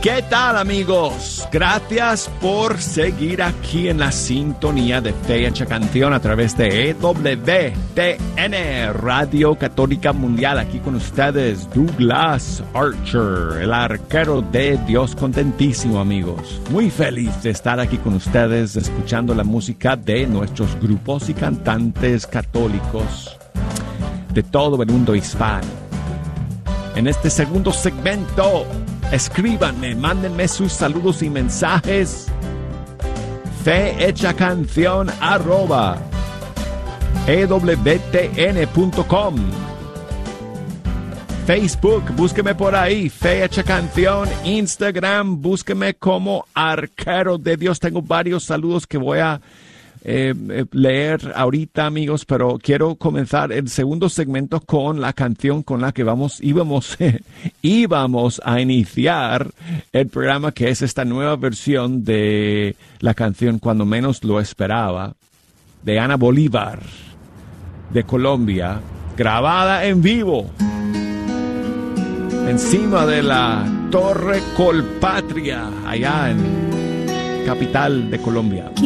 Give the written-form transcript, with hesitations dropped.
¿Qué tal, amigos? Gracias por seguir aquí en la sintonía de Fecha Canción a través de EWTN, Radio Católica Mundial. Aquí con ustedes, Douglas Archer, el arquero de Dios, contentísimo, amigos. Muy feliz de estar aquí con ustedes, escuchando la música de nuestros grupos y cantantes católicos de todo el mundo hispano. En este segundo segmento, escríbanme, mándenme sus saludos y mensajes. fehechacancion@ewtn.com. Facebook, búsqueme por ahí, Fe Hecha Canción. Instagram, búsqueme como Arquero de Dios. Tengo varios saludos que voy a leer ahorita, amigos, pero quiero comenzar el segundo segmento con la canción con la que íbamos a iniciar el programa, que es esta nueva versión de la canción Cuando Menos Lo Esperaba, de Ana Bolívar, de Colombia, grabada en vivo encima de la Torre Colpatria, allá en capital de Colombia.